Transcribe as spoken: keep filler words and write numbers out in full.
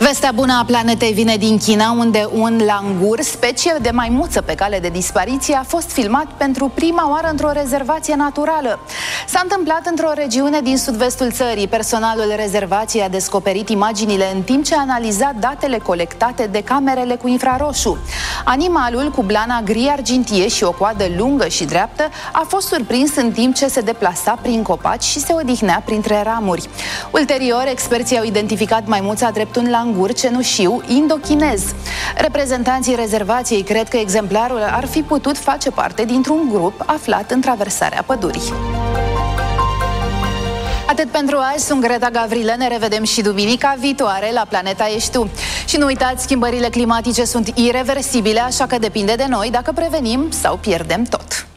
Vestea bună a planetei vine din China, unde un langur, specie de maimuță pe cale de dispariție, a fost filmat pentru prima oară într-o rezervație naturală. S-a întâmplat într-o regiune din sud-vestul țării. Personalul rezervației a descoperit imaginile în timp ce a analizat datele colectate de camerele cu infraroșu. Animalul, cu blana gri-argintie și o coadă lungă și dreaptă, a fost surprins în timp ce se deplasa prin copaci și se odihnea printre ramuri. Ulterior, experții au identificat maimuța drept un langur cenușiu indochinez. Reprezentanții rezervației cred că exemplarul ar fi putut face parte dintr-un grup aflat în traversarea pădurii. Atât pentru azi, sunt Greta Gavrilă, ne revedem și duminica viitoare la Planeta Ești Tu. Și nu uitați, schimbările climatice sunt ireversibile, așa că depinde de noi dacă prevenim sau pierdem tot.